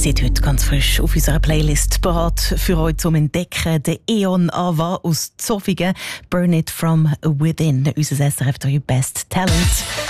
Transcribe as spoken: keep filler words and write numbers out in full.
seit heute ganz frisch auf unserer Playlist parat für euch zum Entdecken. Der Eon Ava aus Zofingen, Burn It From Within, unser S R F drei Best Talent.